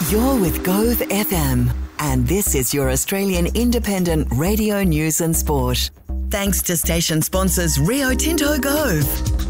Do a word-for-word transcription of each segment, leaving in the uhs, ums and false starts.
You're with Gove F M, and this is your Australian independent radio news and sport. Thanks to station sponsors Rio Tinto Gove.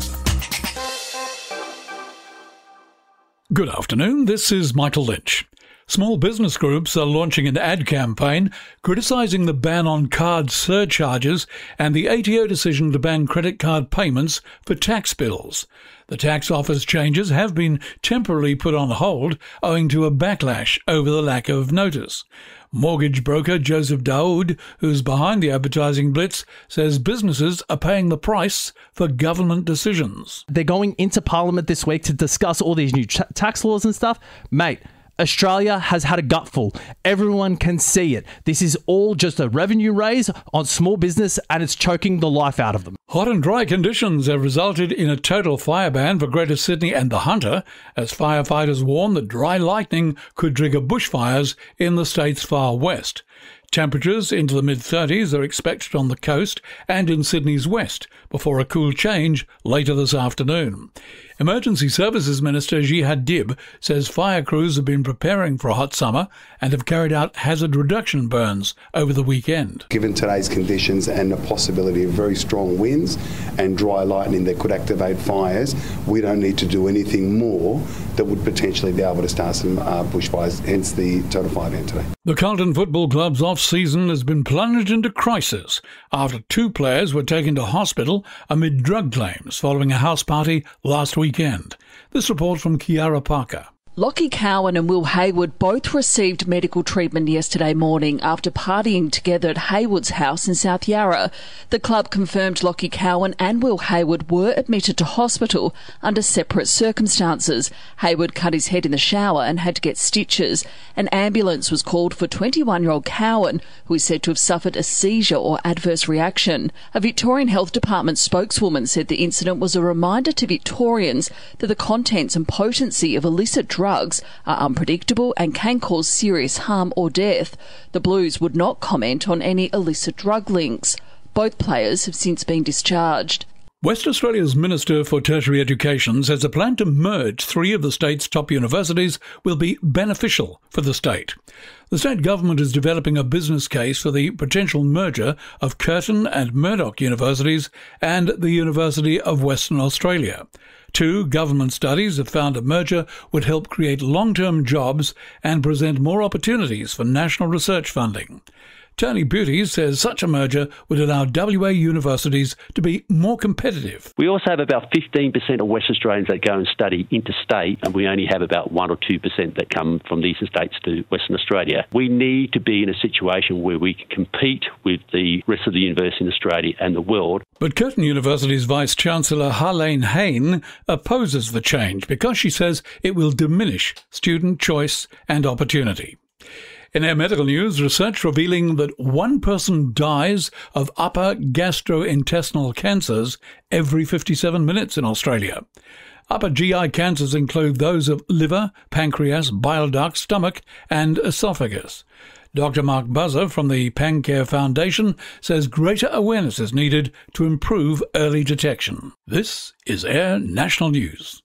Good afternoon, this is Michael Lynch. Small business groups are launching an ad campaign criticising the ban on card surcharges and the A T O decision to ban credit card payments for tax bills. The tax office changes have been temporarily put on hold owing to a backlash over the lack of notice. Mortgage broker Joseph Daoud, who's behind the advertising blitz, says businesses are paying the price for government decisions. They're going into Parliament this week to discuss all these new ta- tax laws and stuff. Mate, Australia has had a gutful. Everyone can see it. This is all just a revenue raise on small business, and it's choking the life out of them. Hot and dry conditions have resulted in a total fire ban for Greater Sydney and the Hunter, as firefighters warn that dry lightning could trigger bushfires in the state's far west. Temperatures into the mid-thirties are expected on the coast and in Sydney's west, before a cool change later this afternoon. Emergency Services Minister Jihad Dib says fire crews have been preparing for a hot summer and have carried out hazard reduction burns over the weekend. Given today's conditions and the possibility of very strong winds and dry lightning that could activate fires, we don't need to do anything more that would potentially be able to start some uh, bushfires, hence the total fire ban today. The Carlton Football Club's off-season has been plunged into crisis after two players were taken to hospital amid drug claims following a house party last weekend. This report from Kiara Parker. Lockie Cowan and Will Hayward both received medical treatment yesterday morning after partying together at Hayward's house in South Yarra. The club confirmed Lockie Cowan and Will Hayward were admitted to hospital under separate circumstances. Hayward cut his head in the shower and had to get stitches. An ambulance was called for twenty-one-year-old Cowan, who is said to have suffered a seizure or adverse reaction. A Victorian Health Department spokeswoman said the incident was a reminder to Victorians that the contents and potency of illicit drugs Drugs are unpredictable and can cause serious harm or death. The Blues would not comment on any illicit drug links. Both players have since been discharged. West Australia's Minister for Tertiary Education says a plan to merge three of the state's top universities will be beneficial for the state. The state government is developing a business case for the potential merger of Curtin and Murdoch universities and the University of Western Australia. Two government studies have found a merger would help create long-term jobs and present more opportunities for national research funding. Tony Beauty says such a merger would allow W A universities to be more competitive. We also have about fifteen percent of West Australians that go and study interstate, and we only have about one or two percent that come from the eastern states to Western Australia. We need to be in a situation where we can compete with the rest of the universities in Australia and the world. But Curtin University's Vice-Chancellor Harlene Hayne opposes the change because she says it will diminish student choice and opportunity. In our medical news, research revealing that one person dies of upper gastrointestinal cancers every fifty-seven minutes in Australia. Upper G I cancers include those of liver, pancreas, bile duct, stomach and esophagus. Doctor Mark Buzzer from the PanCare Foundation says greater awareness is needed to improve early detection. This is Air National News.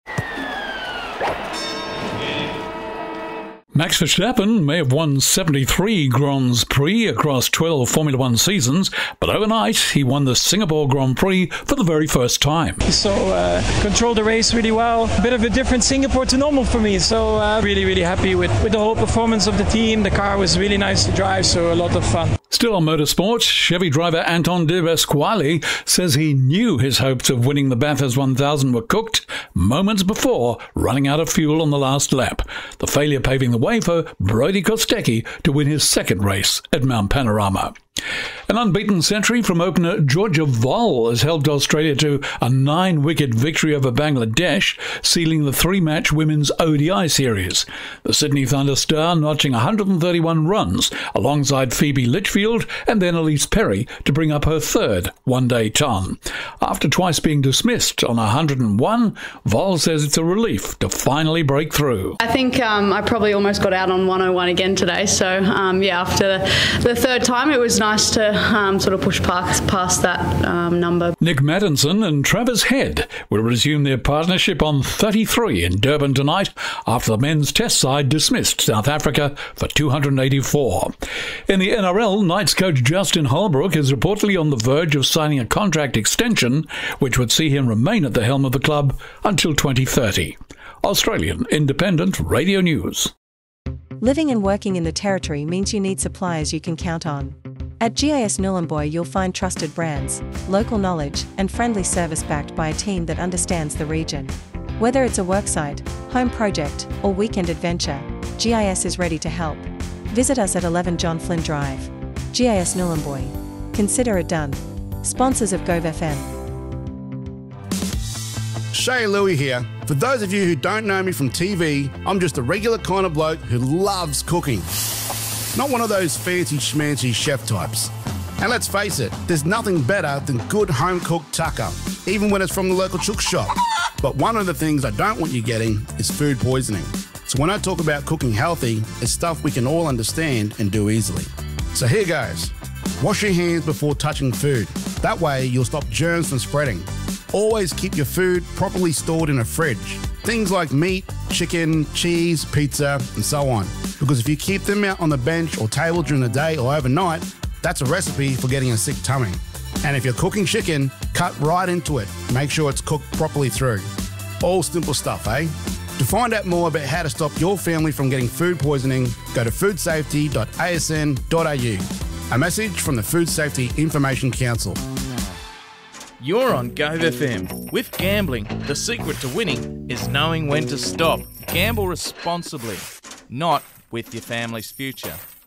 Max Verstappen may have won seventy-three Grands Prix across twelve Formula One seasons, but overnight he won the Singapore Grand Prix for the very first time. So uh, controlled the race really well. A bit of a different Singapore to normal for me, so uh, really, really happy with, with the whole performance of the team. The car was really nice to drive, so a lot of fun. Still on motorsport, Chevy driver Anton de Pasquale says he knew his hopes of winning the Bathurst one thousand were cooked moments before running out of fuel on the last lap. The failure paving the way for Brodie Kostecki to win his second race at Mount Panorama. An unbeaten century from opener Georgia Voll has helped Australia to a nine-wicket victory over Bangladesh, sealing the three-match women's O D I series. The Sydney Thunder star notching one hundred thirty-one runs alongside Phoebe Litchfield and then Elise Perry to bring up her third one-day ton. After twice being dismissed on one hundred and one, Voll says it's a relief to finally break through. I think um, I probably almost got out on one oh one again today, so um, yeah, after the, the third time it was nice to um, sort of push past, past that um, number. Nick Maddinson and Travis Head will resume their partnership on thirty-three in Durban tonight after the men's test side dismissed South Africa for two hundred eighty-four. In the N R L, Knights coach Justin Holbrook is reportedly on the verge of signing a contract extension which would see him remain at the helm of the club until twenty thirty. Australian Independent Radio News. Living and working in the Territory means you need suppliers you can count on. At G I S Nhulunbuy you'll find trusted brands, local knowledge, and friendly service backed by a team that understands the region. Whether it's a worksite, home project, or weekend adventure, G I S is ready to help. Visit us at eleven John Flynn Drive. G I S Nhulunbuy. Consider it done. Sponsors of Gove F M. Shay Louie here. For those of you who don't know me from T V, I'm just a regular kind of bloke who loves cooking. Not one of those fancy schmancy chef types. And let's face it, there's nothing better than good home-cooked tucker, even when it's from the local chook shop. But one of the things I don't want you getting is food poisoning. So when I talk about cooking healthy, it's stuff we can all understand and do easily. So here goes. Wash your hands before touching food. That way you'll stop germs from spreading. Always keep your food properly stored in a fridge. Things like meat, chicken, cheese, pizza, and so on. Because if you keep them out on the bench or table during the day or overnight, that's a recipe for getting a sick tummy. And if you're cooking chicken, cut right into it. Make sure it's cooked properly through. All simple stuff, eh? To find out more about how to stop your family from getting food poisoning, go to food safety dot a s n dot a u. A message from the Food Safety Information Council. You're on Gove F M. With gambling, the secret to winning is knowing when to stop. Gamble responsibly, not with your family's future.